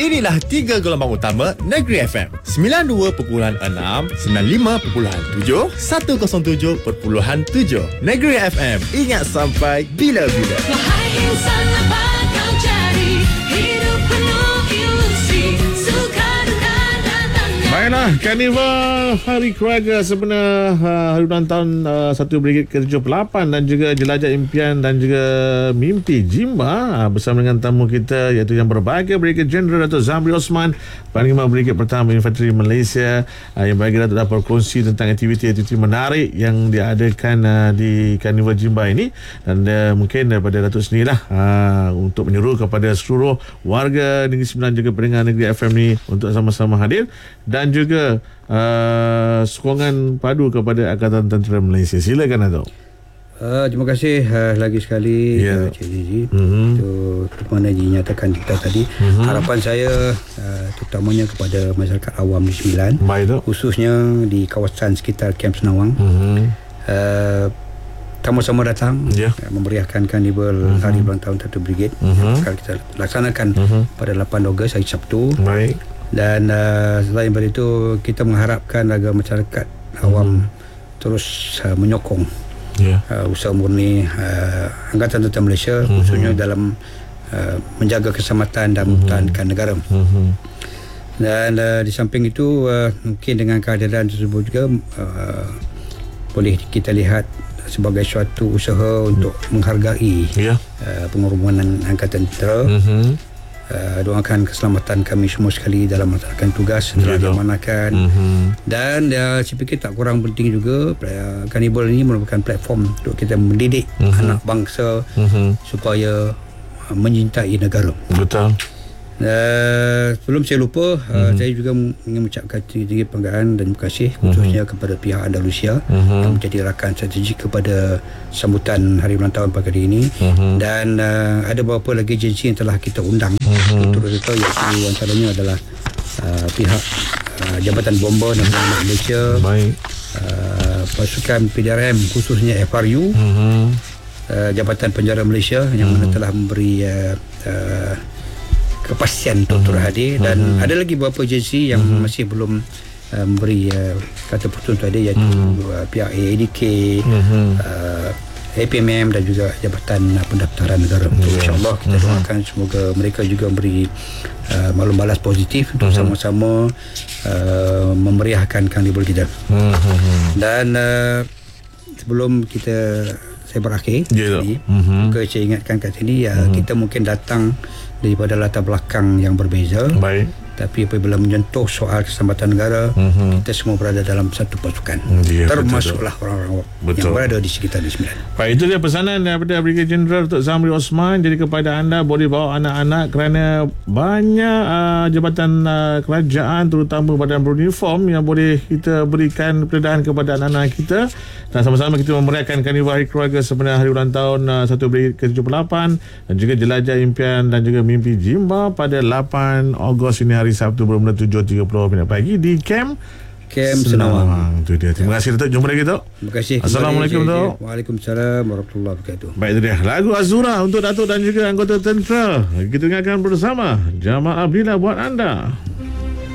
Inilah 3 gelombang utama Negeri FM. 92.6, 95.7, 107.7. Negeri FM. Ingat sampai bila-bila. Wahai insan, apa kau cari? Hidup penuh ilusi, suka duka datang. Baiklah, Karnival Hari Keluarga sebenar hari ulang tahun 1 Brigade ke-78 dan juga Jelajah Impian dan juga Mimpi Jimba bersama dengan tamu kita iaitu yang berbahagia Brigadier Jeneral Dato' Zamri Osman, Panglima Brigade Pertama Infanteri Malaysia, yang berbahagia Dato' dapat berkongsi tentang aktiviti-aktiviti menarik yang diadakan di Karnival Jimba ini. Dan mungkin daripada Dato' sendirilah untuk menyeru kepada seluruh warga Negeri Sembilan juga pendengar Negeri FM ni untuk sama-sama hadir dan juga sokongan padu kepada Angkatan Tentera Malaysia. Silakan Dato'. Terima kasih lagi sekali Cik Zizi untuk mana dinyatakan kita tadi. Harapan saya terutamanya kepada masyarakat awam di Sembilan, khususnya di kawasan sekitar Kem Senawang, sama-sama datang memeriahkan Karnival Hari Ulang Tahun 1 Brigade yang akan kita laksanakan pada 8 Ogos hari Sabtu. Dan selain daripada itu, kita mengharapkan agar masyarakat awam terus menyokong usaha murni Angkatan Tentera Malaysia, khususnya dalam menjaga keselamatan dan mempertahankan negara. Dan di samping itu, mungkin dengan kehadiran tersebut juga boleh kita lihat sebagai suatu usaha untuk menghargai pengorbanan Angkatan Tentera. Doakan keselamatan kami semua sekali dalam melaksanakan tugas setelah diamanahkan. Dan saya fikir tak kurang penting juga, Karnival ini merupakan platform untuk kita mendidik anak bangsa supaya menyintai negara. Betul. Sebelum saya lupa, saya juga ingin mengucapkan tinggi penghargaan dan terima kasih khususnya kepada pihak Andalusia yang menjadi rakan strategik kepada sambutan hari ulang tahun pagi ini. Dan ada beberapa lagi agensi yang telah kita undang untuk kita, iaitu antaranya adalah pihak Jabatan Bomba dan Penyelamat Malaysia, pasukan PDRM khususnya FRU, Jabatan Penjara Malaysia yang mana telah memberi kepastian untuk hadir, dan ada lagi beberapa agensi yang masih belum memberi kata putus untuk hadir, iaitu pihak AADK, APMM dan juga Jabatan Pendaftaran Negara. InsyaAllah kita doakan semoga mereka juga memberi maklum balas positif untuk sama-sama memeriahkan Karnival kita. Dan sebelum saya berakhir maka saya ingatkan kat sini, kita mungkin datang daripada latar belakang yang berbeza, tapi apabila menyentuh soal keselamatan negara, kita semua berada dalam satu pasukan, termasuklah orang-orang yang berada di sekitar di Sembilan. Baik, itu dia pesanan daripada Brigadier Jeneral Dato' Zamri Osman. Jadi kepada anda, boleh bawa anak-anak kerana banyak jabatan kerajaan terutama badan beruniform yang boleh kita berikan pendedahan kepada anak-anak kita, dan sama-sama kita memeriahkan Karnival Hari Keluarga sebenar hari ulang tahun 1 Brigade ke-78 dan juga Jelajah Impian dan juga Mimpi Jimba pada 8 Ogos ini hari Sabtu bermula 7.30 pagi di Kem Senawang. Itu dia. Terima kasih Datuk. Jumpa lagi Datuk. Terima kasih. Assalamualaikum Datuk. Waalaikumsalam warahmatullahi wabarakatuh. Baik, itu dia lagu Azura untuk Datuk dan juga anggota tentera. Kita dengarkan bersama. Jamaah Bila buat anda.